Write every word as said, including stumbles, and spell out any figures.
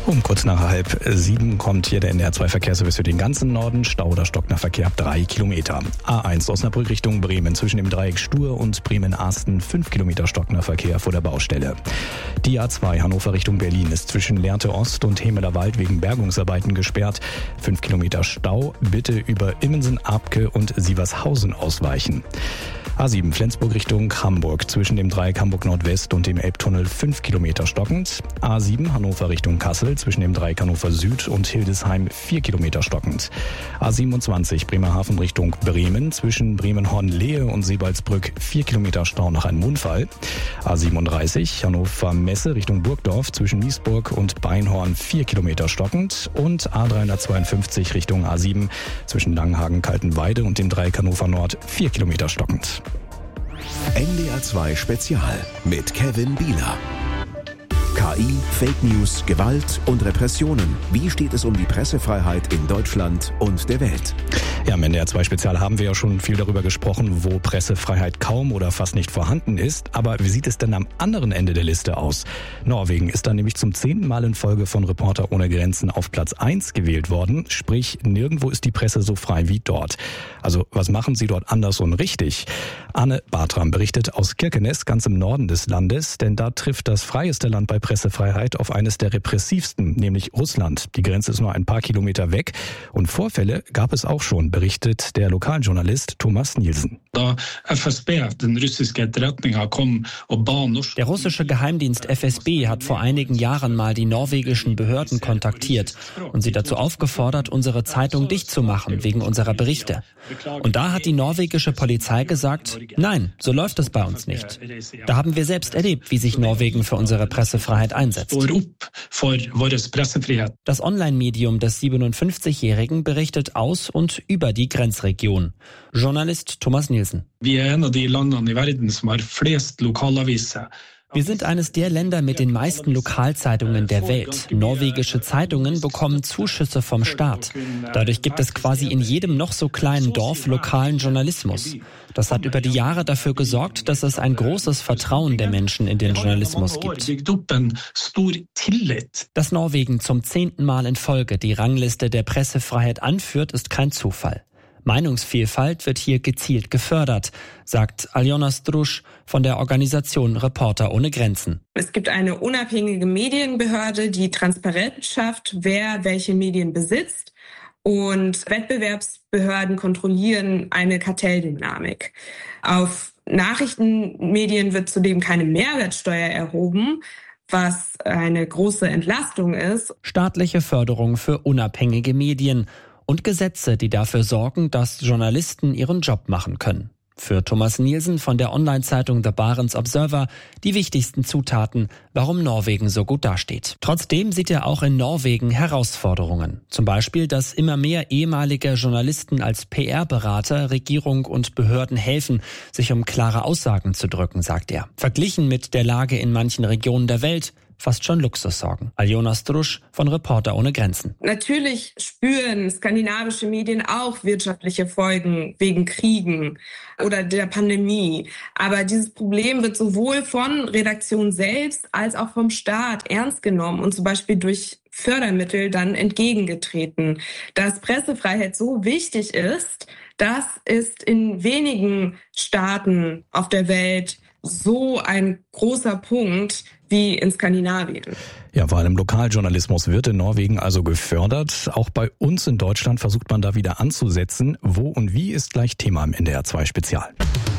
Um kurz nach halb sieben kommt hier der N D R zwei Verkehrsservice für den ganzen Norden. Stau oder Stocknachverkehr ab drei Kilometer. A eins Osnabrück Richtung Bremen zwischen dem Dreieck Stur und Bremen-Asten fünf Kilometer Stocknachverkehr vor der Baustelle. Die A zwei Hannover Richtung Berlin ist zwischen Lehrte Ost und Hemeler Wald wegen Bergungsarbeiten gesperrt. fünf Kilometer Stau. Bitte über Immensen-Abke und Sievershausen ausweichen. A sieben Flensburg Richtung Hamburg zwischen dem Dreieck Hamburg Nordwest und dem Elbtunnel fünf Kilometer stockend. A sieben Hannover Richtung Kassel zwischen dem Dreieck Hannover Süd und Hildesheim vier Kilometer stockend. A siebenundzwanzig Bremerhaven Richtung Bremen zwischen Bremen-Hornlehe und Sebalsbrück vier Kilometer Stau nach einem Unfall. A siebenunddreißig Hannover Messe Richtung Burgdorf zwischen Niesburg und Beinhorn vier Kilometer stockend. Und A dreihundertzweiundfünfzig Richtung A sieben zwischen Langenhagen-Kaltenweide und dem Dreieck Hannover Nord vier Kilometer stockend. N D R zwei Spezial mit Kevin Bieler. K I, Fake News, Gewalt und Repressionen. Wie steht es um die Pressefreiheit in Deutschland und der Welt? Ja, im N D R zwei Spezial haben wir ja schon viel darüber gesprochen, wo Pressefreiheit kaum oder fast nicht vorhanden ist. Aber wie sieht es denn am anderen Ende der Liste aus? Norwegen ist dann nämlich zum zehnten Mal in Folge von Reporter ohne Grenzen auf Platz eins gewählt worden. Sprich, nirgendwo ist die Presse so frei wie dort. Also was machen sie dort anders und richtig? Anne Bartram berichtet aus Kirkenes, ganz im Norden des Landes. Denn da trifft das freieste Land bei Pressefreiheit auf eines der repressivsten, nämlich Russland. Die Grenze ist nur ein paar Kilometer weg. Und Vorfälle gab es auch schon, berichtet der Lokaljournalist Thomas Nielsen. Der russische Geheimdienst F S B hat vor einigen Jahren mal die norwegischen Behörden kontaktiert und sie dazu aufgefordert, unsere Zeitung dicht zu machen wegen unserer Berichte. Und da hat die norwegische Polizei gesagt, nein, so läuft es bei uns nicht. Da haben wir selbst erlebt, wie sich Norwegen für unsere Pressefreiheit einsetzt. Das Online-Medium des siebenundfünfzigjährigen berichtet aus und über die Grenzregion. Journalist Thomas Nielsen. Wir sind eines der Länder mit den meisten Lokalzeitungen der Welt. Norwegische Zeitungen bekommen Zuschüsse vom Staat. Dadurch gibt es quasi in jedem noch so kleinen Dorf lokalen Journalismus. Das hat über die Jahre dafür gesorgt, dass es ein großes Vertrauen der Menschen in den Journalismus gibt. Dass Norwegen zum zehnten Mal in Folge die Rangliste der Pressefreiheit anführt, ist kein Zufall. Meinungsvielfalt wird hier gezielt gefördert, sagt Aljona Strusch von der Organisation Reporter ohne Grenzen. Es gibt eine unabhängige Medienbehörde, die Transparenz schafft, wer welche Medien besitzt. Und Wettbewerbsbehörden kontrollieren eine Kartelldynamik. Auf Nachrichtenmedien wird zudem keine Mehrwertsteuer erhoben, was eine große Entlastung ist. Staatliche Förderung für unabhängige Medien und Gesetze, die dafür sorgen, dass Journalisten ihren Job machen können. Für Thomas Nielsen von der Online-Zeitung The Barents Observer die wichtigsten Zutaten, warum Norwegen so gut dasteht. Trotzdem sieht er auch in Norwegen Herausforderungen. Zum Beispiel, dass immer mehr ehemalige Journalisten als P R-Berater Regierung und Behörden helfen, sich um klare Aussagen zu drücken, sagt er. Verglichen mit der Lage in manchen Regionen der Welt fast schon Luxussorgen. Aljona Strusch von Reporter ohne Grenzen. Natürlich spüren skandinavische Medien auch wirtschaftliche Folgen wegen Kriegen oder der Pandemie. Aber dieses Problem wird sowohl von Redaktion selbst als auch vom Staat ernst genommen und zum Beispiel durch Fördermittel dann entgegengetreten. Dass Pressefreiheit so wichtig ist, das ist in wenigen Staaten auf der Welt so ein großer Punkt wie in Skandinavien. Ja, vor allem Lokaljournalismus wird in Norwegen also gefördert. Auch bei uns in Deutschland versucht man da wieder anzusetzen. Wo und wie ist gleich Thema im N D R zwei Spezial.